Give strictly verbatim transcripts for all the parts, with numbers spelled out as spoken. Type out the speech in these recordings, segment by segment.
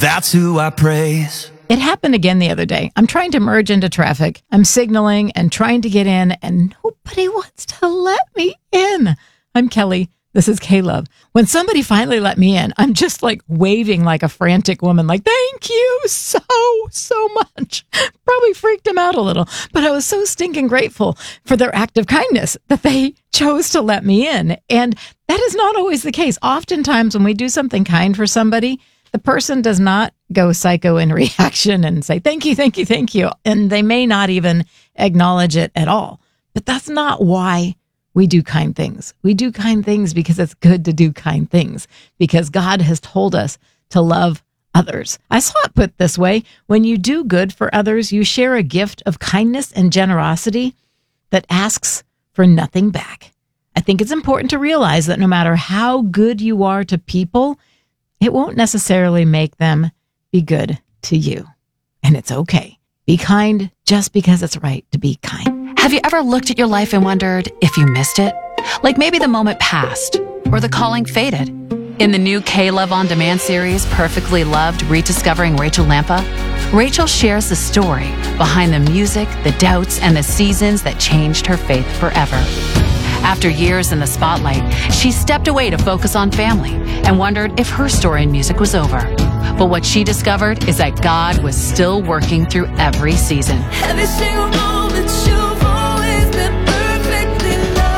that's who I praise. It happened again the other day. I'm trying to merge into traffic. I'm signaling and trying to get in, and nobody wants to let me in. I'm Kelly. This is K-Love. When somebody finally let me in, I'm just like waving like a frantic woman, like, thank you so, so much. Probably freaked him out a little, but I was so stinking grateful for their act of kindness that they chose to let me in. And that is not always the case. Oftentimes when we do something kind for somebody, the person does not go psycho in reaction and say, thank you, thank you, thank you. And they may not even acknowledge it at all. But that's not why we do kind things. We do kind things because it's good to do kind things, because God has told us to love others. I saw it put this way: when you do good for others, you share a gift of kindness and generosity that asks for nothing back. I think it's important to realize that no matter how good you are to people, it won't necessarily make them be good to you. And it's okay. Be kind just because it's right to be kind. Have you ever looked at your life and wondered if you missed it? Like maybe the moment passed or the calling faded. In the new K-Love On Demand series, Perfectly Loved, Rediscovering Rachel Lampa, Rachel shares the story behind the music, the doubts, and the seasons that changed her faith forever. After years in the spotlight, she stepped away to focus on family and wondered if her story in music was over. But what she discovered is that God was still working through every season. Every single moment you've always been perfectly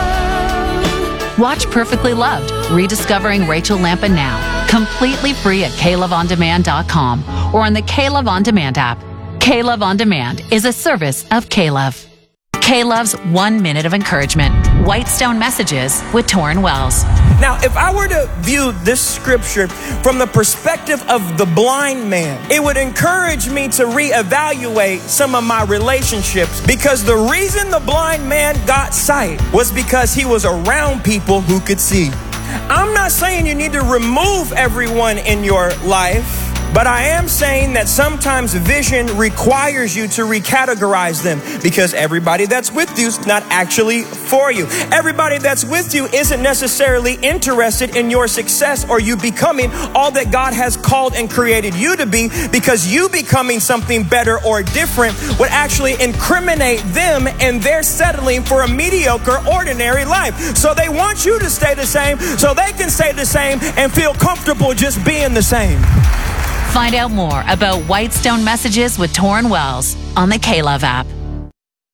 loved. Watch Perfectly Loved, Rediscovering Rachel Lampa now, completely free at K Love On Demand dot com or on the K-Love On Demand app. K-Love On Demand is a service of K-Love. K-Love's One Minute of Encouragement, Whitestone Messages with Torrin Wells. Now, if I were to view this scripture from the perspective of the blind man, it would encourage me to reevaluate some of my relationships, because the reason the blind man got sight was because he was around people who could see. I'm not saying you need to remove everyone in your life, but I am saying that sometimes vision requires you to recategorize them, because everybody that's with you is not actually for you. Everybody that's with you isn't necessarily interested in your success or you becoming all that God has called and created you to be, because you becoming something better or different would actually incriminate them, and they're settling for a mediocre, ordinary life. So they want you to stay the same so they can stay the same and feel comfortable just being the same. Find out more about Whitestone Messages with Torrin Wells on the K-Love app.